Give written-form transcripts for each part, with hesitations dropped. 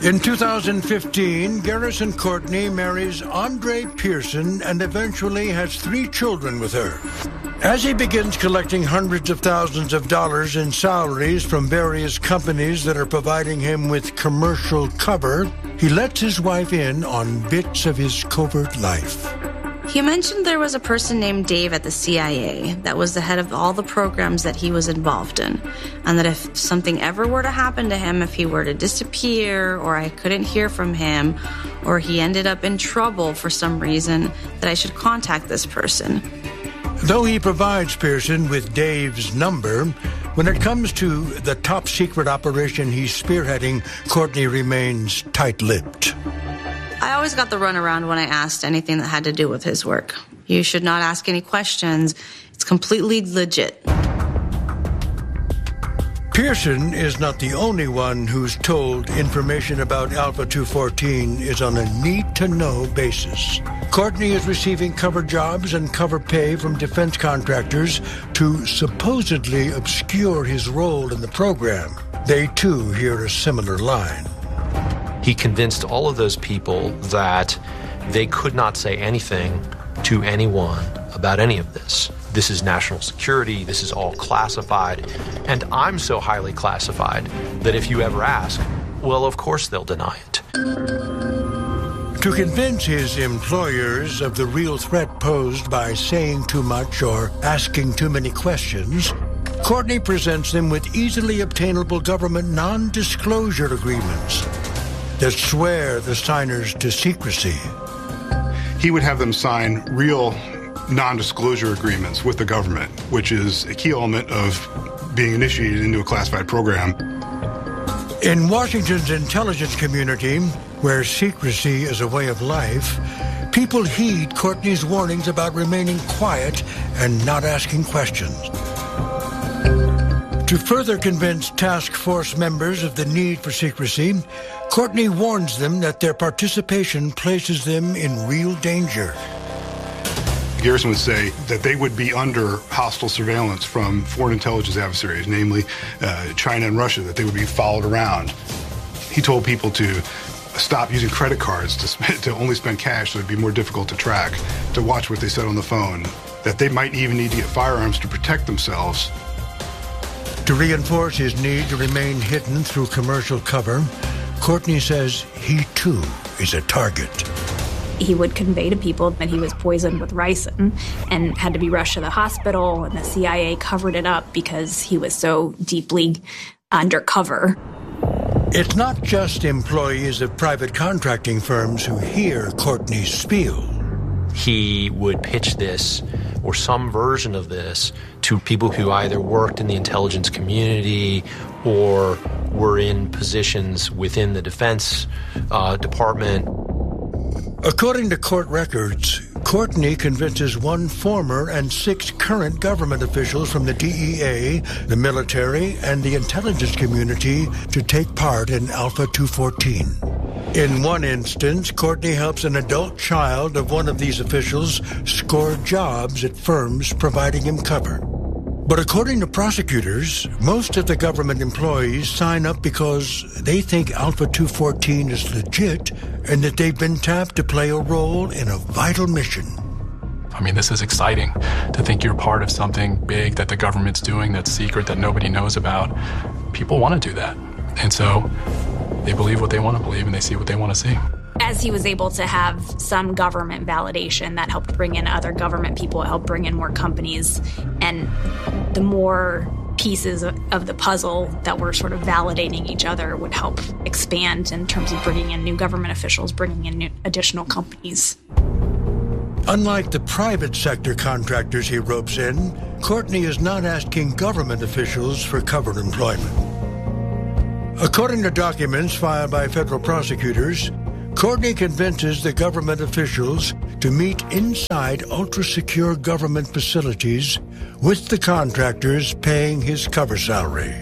In 2015, Garrison Courtney marries Andre Pearson and eventually has 3 children with her. As he begins collecting hundreds of thousands of dollars in salaries from various companies that are providing him with commercial cover, he lets his wife in on bits of his covert life. He mentioned there was a person named Dave at the CIA that was the head of all the programs that he was involved in, and that if something ever were to happen to him, if he were to disappear, or I couldn't hear from him, or he ended up in trouble for some reason, that I should contact this person. Though he provides Pearson with Dave's number, when it comes to the top-secret operation he's spearheading, Courtney remains tight-lipped. I always got the runaround when I asked anything that had to do with his work. You should not ask any questions. It's completely legit. Pearson is not the only one who's told information about Alpha 214 is on a need-to-know basis. Courtney is receiving cover jobs and cover pay from defense contractors to supposedly obscure his role in the program. They, too, hear a similar line. He convinced all of those people that they could not say anything to anyone about any of this. This is national security, this is all classified, and I'm so highly classified that if you ever ask, well, of course they'll deny it. To convince his employers of the real threat posed by saying too much or asking too many questions, Courtney presents them with easily obtainable government non-disclosure agreements that swear the signers to secrecy. He would have them sign real non-disclosure agreements with the government, which is a key element of being initiated into a classified program. In Washington's intelligence community, where secrecy is a way of life, people heed Courtney's warnings about remaining quiet and not asking questions. To further convince task force members of the need for secrecy, Courtney warns them that their participation places them in real danger. Garrison would say that they would be under hostile surveillance from foreign intelligence adversaries, namely China and Russia, that they would be followed around. He told people to stop using credit cards, to only spend cash so it'd be more difficult to track, to watch what they said on the phone, that they might even need to get firearms to protect themselves. To reinforce his need to remain hidden through commercial cover, Courtney says he, too, is a target. He would convey to people that he was poisoned with ricin and had to be rushed to the hospital, and the CIA covered it up because he was so deeply undercover. It's not just employees of private contracting firms who hear Courtney's spiel. He would pitch this, or some version of this, to people who either worked in the intelligence community or were in positions within the Defense Department. According to court records, Courtney convinces 1 former and 6 current government officials from the DEA, the military, and the intelligence community to take part in Alpha 214. In one instance, Courtney helps an adult child of one of these officials score jobs at firms providing him cover. But according to prosecutors, most of the government employees sign up because they think Alpha 214 is legit and that they've been tapped to play a role in a vital mission. I mean, this is exciting to think you're part of something big that the government's doing that's secret that nobody knows about. People want to do that. And so they believe what they want to believe and they see what they want to see. As he was able to have some government validation, that helped bring in other government people, it helped bring in more companies. And the more pieces of the puzzle that were sort of validating each other would help expand in terms of bringing in new government officials, bringing in new additional companies. Unlike the private sector contractors he ropes in, Courtney is not asking government officials for cover employment. According to documents filed by federal prosecutors, Courtney convinces the government officials to meet inside ultra-secure government facilities with the contractors paying his cover salary.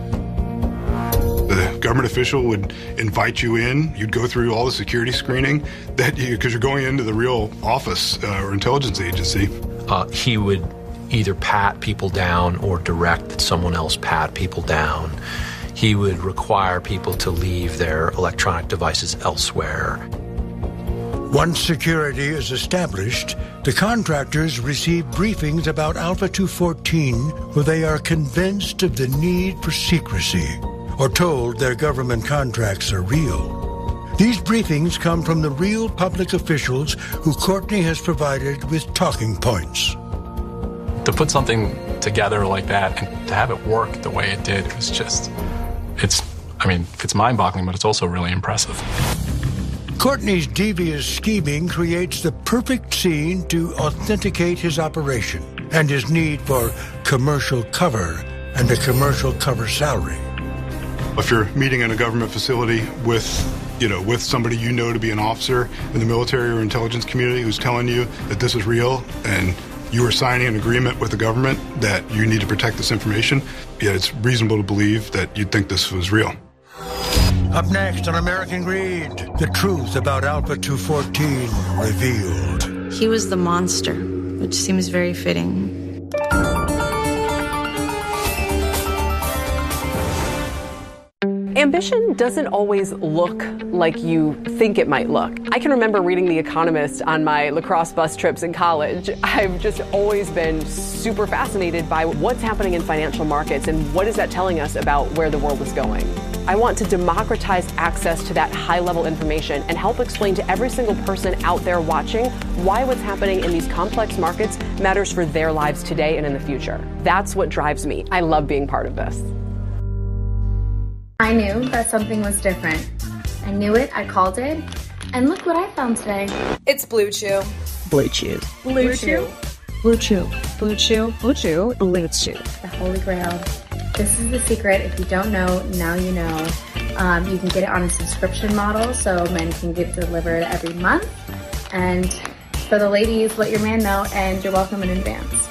The government official would invite you in. You'd go through all the security screening because you're going into the real office or intelligence agency. He would either pat people down or direct that someone else pat people down. He would require people to leave their electronic devices elsewhere. Once security is established, the contractors receive briefings about Alpha 214 where they are convinced of the need for secrecy or told their government contracts are real. These briefings come from the real public officials who Courtney has provided with talking points. To put something together like that and to have it work the way it did, it was just, it's mind-boggling, but it's also really impressive. Courtney's devious scheming creates the perfect scene to authenticate his operation and his need for commercial cover and a commercial cover salary. If you're meeting in a government facility with somebody you know to be an officer in the military or intelligence community who's telling you that this is real and you are signing an agreement with the government that you need to protect this information, it's reasonable to believe that you'd think this was real. Up next on American Greed, the truth about Alpha 214 revealed. He was the monster, which seems very fitting. Ambition doesn't always look like you think it might look. I can remember reading The Economist on my lacrosse bus trips in college. I've just always been super fascinated by what's happening in financial markets and what is that telling us about where the world is going. I want to democratize access to that high-level information and help explain to every single person out there watching why what's happening in these complex markets matters for their lives today and in the future. That's what drives me. I love being part of this. I knew that something was different. I knew it, I called it, and look what I found today. It's Blue Chew. Blue Chew. Blue Chew. Blue Chew. Blue Chew. Blue Chew. Blue Chew. The Holy Grail. This is the secret. If you don't know, now you know. You can get it on a subscription model, so men can get delivered every month. And for the ladies, let your man know, and you're welcome in advance.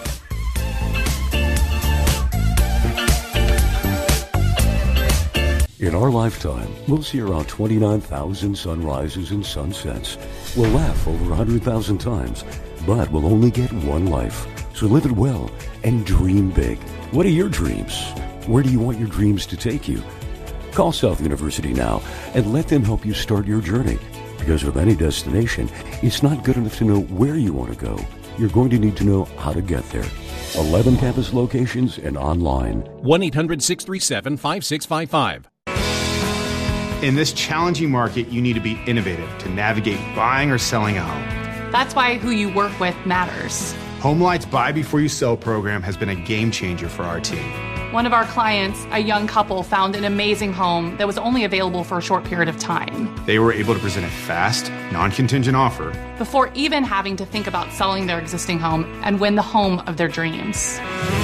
In our lifetime, we'll see around 29,000 sunrises and sunsets. We'll laugh over 100,000 times, but we'll only get one life. So live it well and dream big. What are your dreams? Where do you want your dreams to take you? Call South University now and let them help you start your journey. Because with any destination, it's not good enough to know where you want to go. You're going to need to know how to get there. 11 campus locations and online. 1-800-637-5655. In this challenging market, you need to be innovative to navigate buying or selling a home. That's why who you work with matters. HomeLight's Buy Before You Sell program has been a game changer for our team. One of our clients, a young couple, found an amazing home that was only available for a short period of time. They were able to present a fast, non-contingent offer before even having to think about selling their existing home and win the home of their dreams.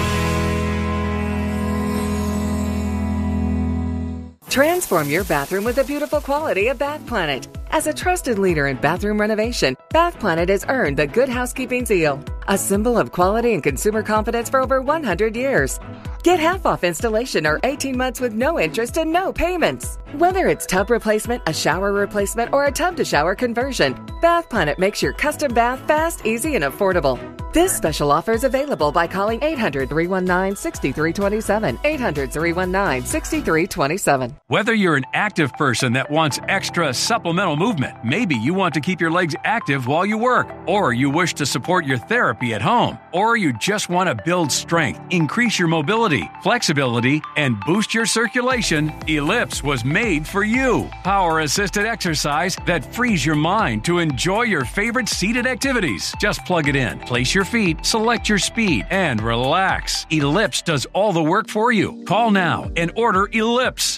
Transform your bathroom with the beautiful quality of Bath Planet. As a trusted leader in bathroom renovation, Bath Planet has earned the Good Housekeeping seal, a symbol of quality and consumer confidence for over 100 years. Get half off installation or 18 months with no interest and no payments. Whether it's tub replacement, a shower replacement, or a tub-to-shower conversion, Bath Planet makes your custom bath fast, easy, and affordable. This special offer is available by calling 800-319-6327, 800-319-6327. Whether you're an active person that wants extra supplemental movement, maybe you want to keep your legs active while you work, or you wish to support your therapy at home, or you just want to build strength, increase your mobility, flexibility, and boost your circulation, Ellipse was made for you. Power-assisted exercise that frees your mind to enjoy your favorite seated activities. Just plug it in, place your feet, select your speed, and relax. Ellipse does all the work for you. Call now and order Ellipse.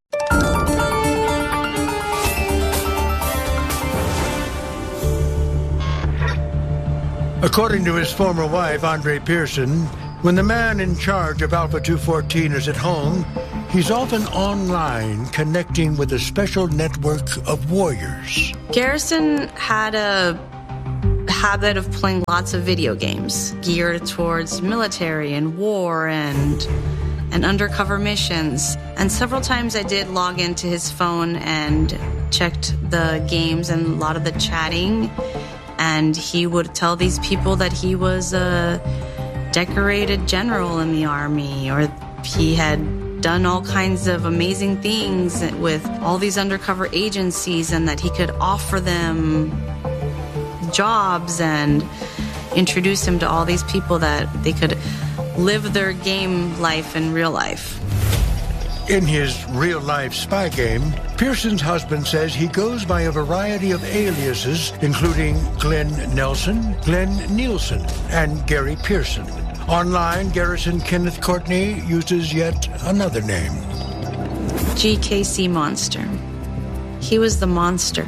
According to his former wife, Andre Pearson, when the man in charge of Alpha 214 is at home, he's often online connecting with a special network of warriors. Garrison had a habit of playing lots of video games geared towards military and war and undercover missions. And several times I did log into his phone and checked the games and a lot of the chatting. And he would tell these people that he was a decorated general in the army, or he had done all kinds of amazing things with all these undercover agencies, and that he could offer them jobs and introduce him to all these people that they could live their game life in real life. In his real-life spy game, Pearson's husband says he goes by a variety of aliases, including Glenn Nelson, Glenn Nielsen, and Gary Pearson. Online, Garrison Kenneth Courtney uses yet another name. GKC Monster. He was the monster,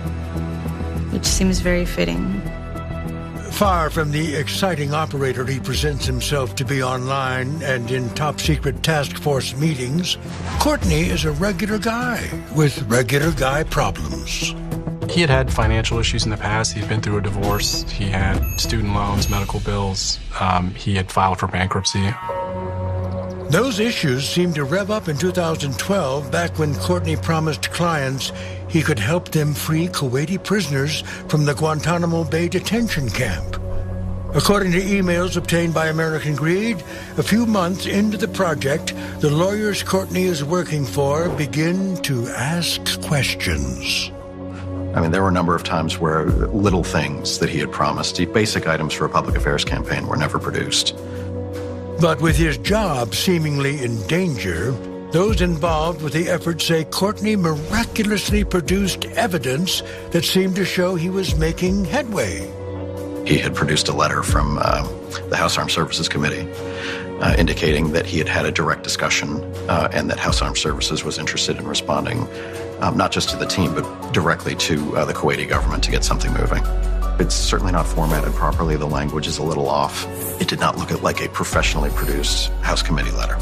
which seems very fitting. Far from the exciting operator he presents himself to be online and in top-secret task force meetings, Courtney is a regular guy with regular guy problems. He had financial issues in the past. He'd been through a divorce. He had student loans, medical bills. He had filed for bankruptcy. Those issues seemed to rev up in 2012, back when Courtney promised clients he could help them free Kuwaiti prisoners from the Guantanamo Bay detention camp. According to emails obtained by American Greed, a few months into the project, the lawyers Courtney is working for begin to ask questions. I mean, there were a number of times where little things that he had promised, basic items for a public affairs campaign, were never produced. But with his job seemingly in danger, those involved with the effort say Courtney miraculously produced evidence that seemed to show he was making headway. He had produced a letter from the House Armed Services Committee indicating that he had had a direct discussion and that House Armed Services was interested in responding not just to the team, but directly to the Kuwaiti government to get something moving. It's certainly not formatted properly. The language is a little off. It did not look like a professionally produced House committee letter.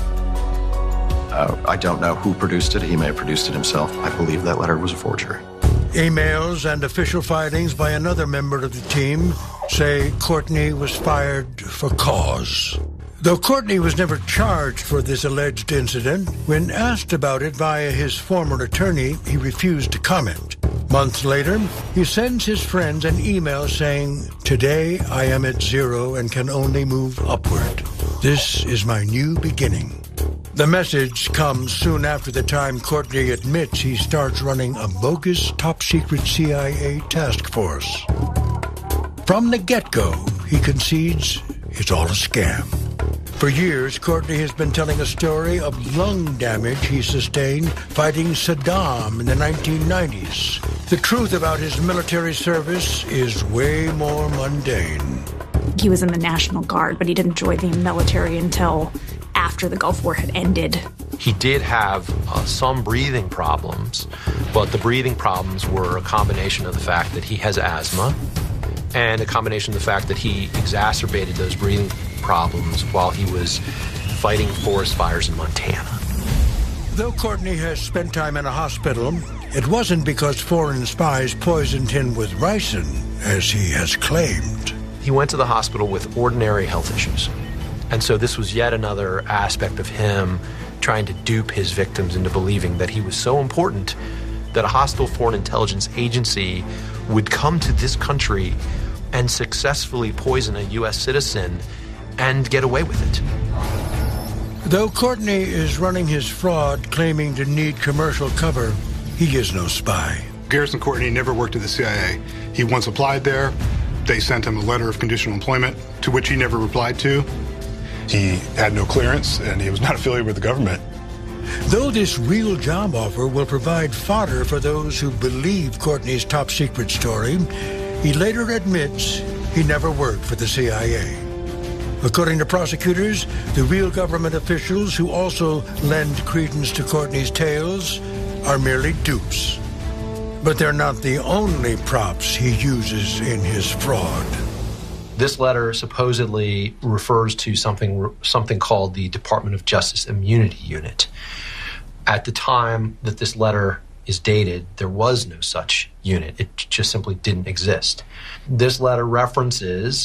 I don't know who produced it. He may have produced it himself. I believe that letter was a forgery. Emails and official filings by another member of the team say Courtney was fired for cause. Though Courtney was never charged for this alleged incident, when asked about it via his former attorney, he refused to comment. Months later, he sends his friends an email saying, "Today I am at zero and can only move upward. This is my new beginning." The message comes soon after the time Courtney admits he starts running a bogus top-secret CIA task force. From the get-go, he concedes it's all a scam. For years, Courtney has been telling a story of lung damage he sustained fighting Saddam in the 1990s. The truth about his military service is way more mundane. He was in the National Guard, but he didn't join the military until after the Gulf War had ended. He did have some breathing problems, but the breathing problems were a combination of the fact that he has asthma and a combination of the fact that he exacerbated those breathing problems while he was fighting forest fires in Montana. Though Courtney has spent time in a hospital, it wasn't because foreign spies poisoned him with ricin, as he has claimed. He went to the hospital with ordinary health issues. And so this was yet another aspect of him trying to dupe his victims into believing that he was so important that a hostile foreign intelligence agency would come to this country and successfully poison a U.S. citizen and get away with it. Though Courtney is running his fraud, claiming to need commercial cover, he is no spy. Garrison Courtney never worked at the CIA. He once applied there. They sent him a letter of conditional employment, to which he never replied to. He had no clearance, and he was not affiliated with the government. Though this real job offer will provide fodder for those who believe Courtney's top-secret story, he later admits he never worked for the CIA. According to prosecutors, the real government officials who also lend credence to Courtney's tales are merely dupes. But they're not the only props he uses in his fraud. This letter supposedly refers to something called the Department of Justice Immunity Unit. At the time that this letter is dated, there was no such unit. It just simply didn't exist. This letter references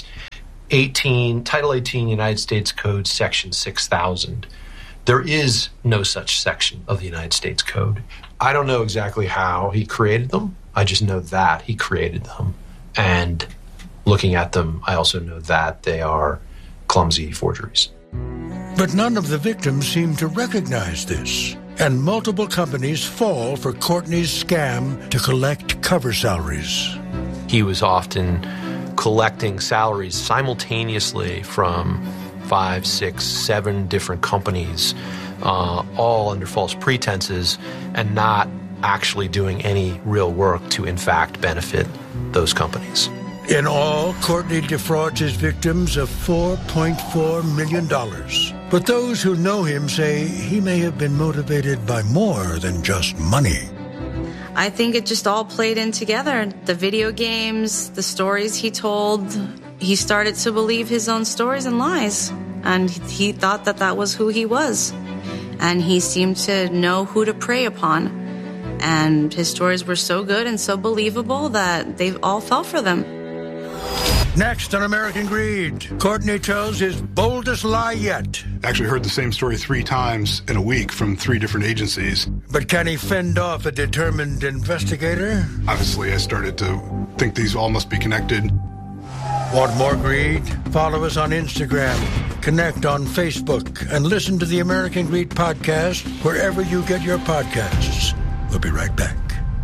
Title 18 United States Code, Section 6000. There is no such section of the United States Code. I don't know exactly how he created them. I just know that he created them. And looking at them, I also know that they are clumsy forgeries. But none of the victims seem to recognize this, and multiple companies fall for Courtney's scam to collect cover salaries. He was often collecting salaries simultaneously from 5, 6, 7 different companies, all under false pretenses, and not actually doing any real work to, in fact, benefit those companies. In all, Courtney defrauds his victims of $4.4 million. But those who know him say he may have been motivated by more than just money. I think it just all played in together. The video games, the stories he told, he started to believe his own stories and lies. And he thought that that was who he was. And he seemed to know who to prey upon. And his stories were so good and so believable that they all fell for them. Next on American Greed, Courtney tells his boldest lie yet. Actually heard the same story 3 times in a week from 3 different agencies. But can he fend off a determined investigator? Obviously, I started to think these all must be connected. Want more greed? Follow us on Instagram, connect on Facebook, and listen to the American Greed podcast wherever you get your podcasts. We'll be right back.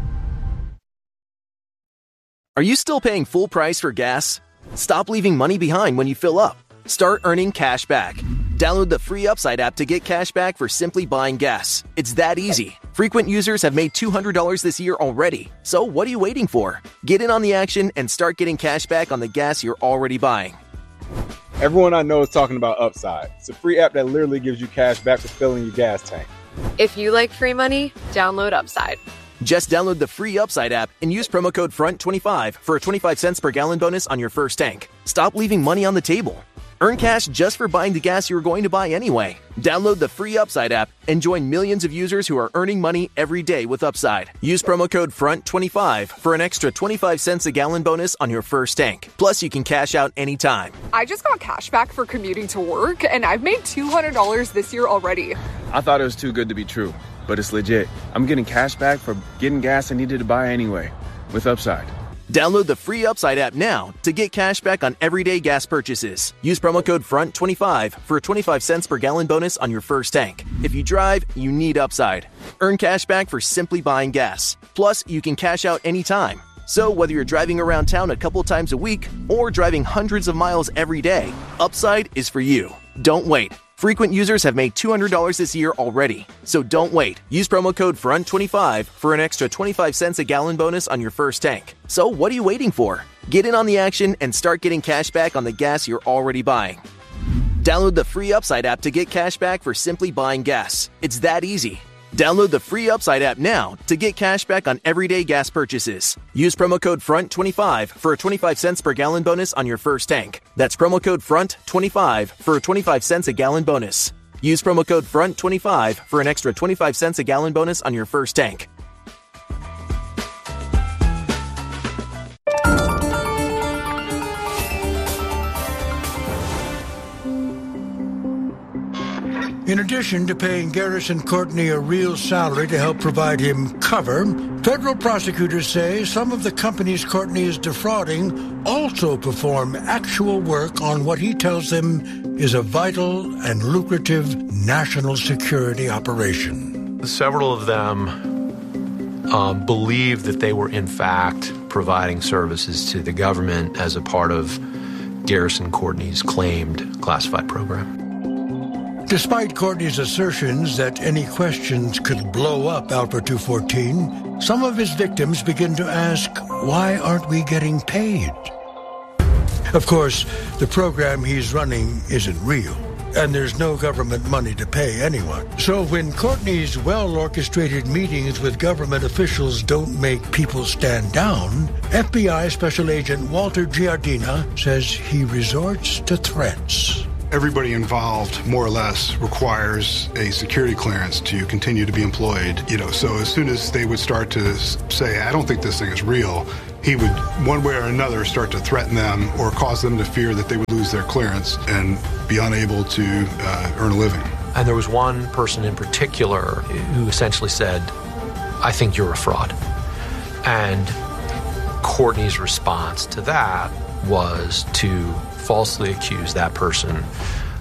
Are you still paying full price for gas? Stop leaving money behind when you fill up. Start earning cash back. Download the free Upside app to get cash back for simply buying gas. It's that easy. Frequent users have made $200 this year already. So what are you waiting for? Get in on the action and start getting cash back on the gas you're already buying. Everyone I know is talking about Upside. It's a free app that literally gives you cash back for filling your gas tank. If you like free money, download Upside. Just download the free Upside app and use promo code FRONT25 for a 25 cents per gallon bonus on your first tank. Stop leaving money on the table. Earn cash just for buying the gas you were going to buy anyway. Download the free Upside app and join millions of users who are earning money every day with Upside. Use promo code FRONT25 for an extra 25 cents a gallon bonus on your first tank. Plus, you can cash out anytime. I just got cash back for commuting to work, and I've made $200 this year already. I thought it was too good to be true, but it's legit. I'm getting cash back for getting gas I needed to buy anyway with Upside. Download the free Upside app now to get cash back on everyday gas purchases. Use promo code FRONT25 for a 25 cents per gallon bonus on your first tank. If you drive, you need Upside. Earn cash back for simply buying gas. Plus, you can cash out anytime. So whether you're driving around town a couple times a week or driving hundreds of miles every day, Upside is for you. Don't wait. Frequent users have made $200 this year already. So don't wait. Use promo code FRONT25 for an extra 25 cents a gallon bonus on your first tank. So what are you waiting for? Get in on the action and start getting cash back on the gas you're already buying. Download the free Upside app to get cash back for simply buying gas. It's that easy. Download the free Upside app now to get cash back on everyday gas purchases. Use promo code FRONT25 for a 25 cents per gallon bonus on your first tank. That's promo code FRONT25 for a 25 cents a gallon bonus. Use promo code FRONT25 for an extra 25 cents a gallon bonus on your first tank. In addition to paying Garrison Courtney a real salary to help provide him cover, federal prosecutors say some of the companies Courtney is defrauding also perform actual work on what he tells them is a vital and lucrative national security operation. Several of them believed that they were in fact providing services to the government as a part of Garrison Courtney's claimed classified program. Despite Courtney's assertions that any questions could blow up Alpha 214, some of his victims begin to ask, why aren't we getting paid? Of course, the program he's running isn't real, and there's no government money to pay anyone. So when Courtney's well-orchestrated meetings with government officials don't make people stand down, FBI Special Agent Walter Giardina says he resorts to threats. Everybody involved, more or less, requires a security clearance to continue to be employed. So as soon as they would start to say, I don't think this thing is real, he would, one way or another, start to threaten them or cause them to fear that they would lose their clearance and be unable to earn a living. And there was one person in particular who essentially said, I think you're a fraud. And Courtney's response to that was to falsely accuse that person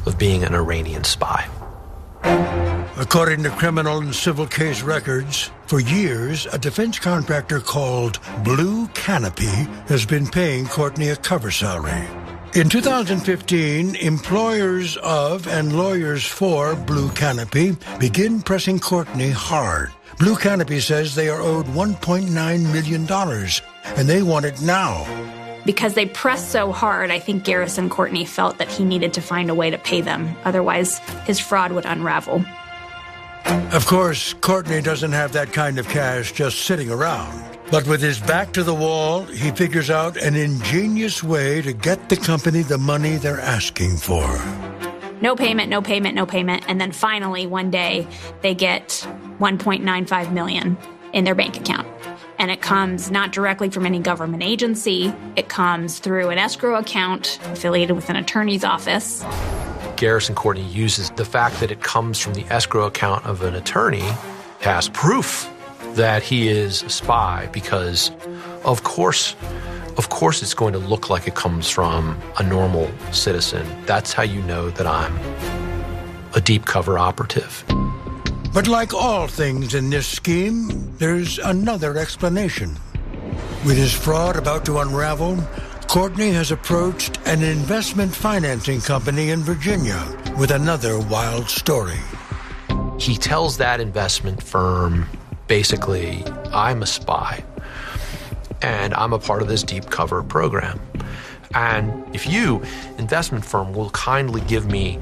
of being an Iranian spy. According to criminal and civil case records, for years, a defense contractor called Blue Canopy has been paying Courtney a cover salary. In 2015, employers of and lawyers for Blue Canopy begin pressing Courtney hard. Blue Canopy says they are owed $1.9 million, and they want it now. Because they pressed so hard, I think Garrison Courtney felt that he needed to find a way to pay them. Otherwise, his fraud would unravel. Of course, Courtney doesn't have that kind of cash just sitting around. But with his back to the wall, he figures out an ingenious way to get the company the money they're asking for. No payment, no payment, no payment. And then finally, one day, they get $1.95 million in their bank account. And it comes not directly from any government agency. It comes through an escrow account affiliated with an attorney's office. Garrison Courtney uses the fact that it comes from the escrow account of an attorney as proof that he is a spy, because of course it's going to look like it comes from a normal citizen. That's how you know that I'm a deep cover operative. But like all things in this scheme, there's another explanation. With his fraud about to unravel, Courtney has approached an investment financing company in Virginia with another wild story. He tells that investment firm, basically, I'm a spy, and I'm a part of this deep cover program. And if you, investment firm, will kindly give me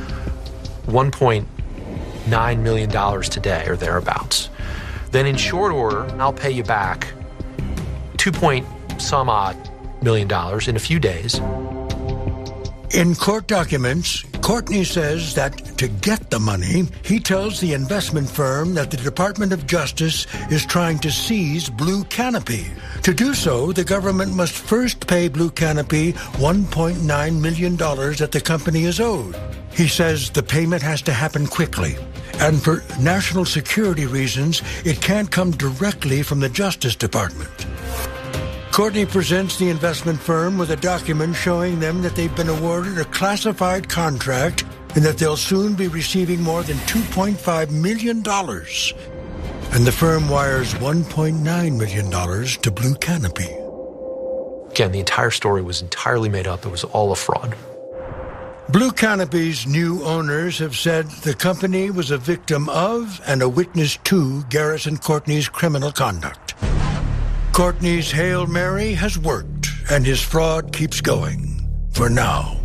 $1.9 million today or thereabouts, then in short order, I'll pay you back $2.some-odd million in a few days. In court documents, Courtney says that to get the money, he tells the investment firm that the Department of Justice is trying to seize Blue Canopy. To do so, the government must first pay Blue Canopy $1.9 million that the company is owed. He says the payment has to happen quickly, and for national security reasons, it can't come directly from the Justice Department. Courtney presents the investment firm with a document showing them that they've been awarded a classified contract and that they'll soon be receiving more than $2.5 million. And the firm wires $1.9 million to Blue Canopy. Again, the entire story was entirely made up. It was all a fraud. Blue Canopy's new owners have said the company was a victim of and a witness to Garrison Courtney's criminal conduct. Courtney's Hail Mary has worked, and his fraud keeps going, for now.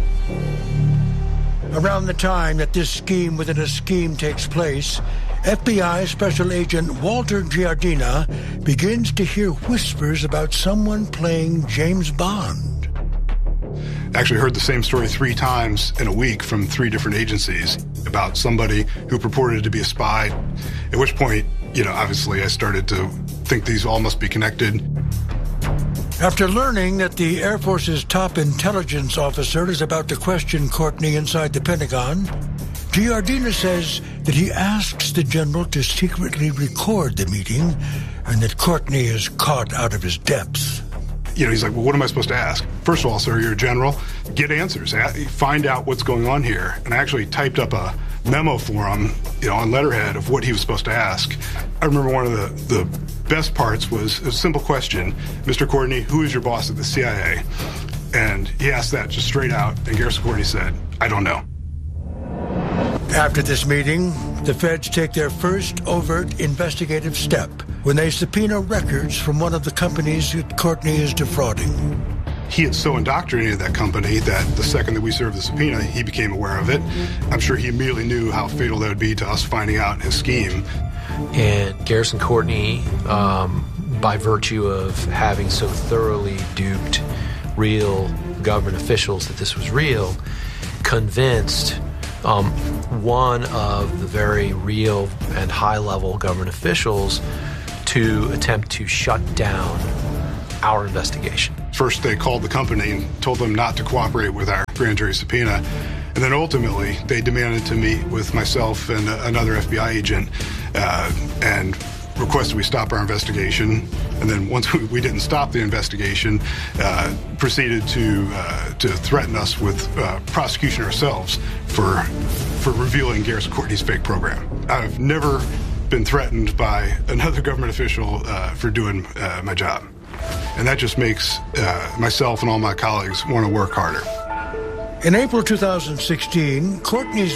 Around the time that this scheme within a scheme takes place, FBI Special Agent Walter Giardina begins to hear whispers about someone playing James Bond. Actually heard the same story 3 times in a week from 3 different agencies about somebody who purported to be a spy, at which point, obviously I started to think these all must be connected. After learning that the Air Force's top intelligence officer is about to question Courtney inside the Pentagon, Giardina says that he asks the general to secretly record the meeting and that Courtney is caught out of his depths. He's like, well, what am I supposed to ask? First of all, sir, you're a general. Get answers. Find out what's going on here. And I actually typed up a memo for him, on letterhead of what he was supposed to ask. I remember one of the best parts was a simple question. Mr. Courtney, who is your boss at the CIA? And he asked that just straight out. And Garrison Courtney said, I don't know. After this meeting, the feds take their first overt investigative step when they subpoena records from one of the companies that Courtney is defrauding. He had so indoctrinated that company that the second that we served the subpoena, he became aware of it. I'm sure he immediately knew how fatal that would be to us finding out his scheme. And Garrison Courtney, by virtue of having so thoroughly duped real government officials that this was real, convinced one of the very real and high-level government officials to attempt to shut down our investigation. First, they called the company and told them not to cooperate with our grand jury subpoena. And then ultimately, they demanded to meet with myself and another FBI agent. And requested we stop our investigation, and then once we didn't stop the investigation, proceeded to threaten us with prosecution ourselves for revealing Garrison Courtney's fake program. I've never been threatened by another government official for doing my job, and that just makes myself and all my colleagues want to work harder. In April 2016, Courtney's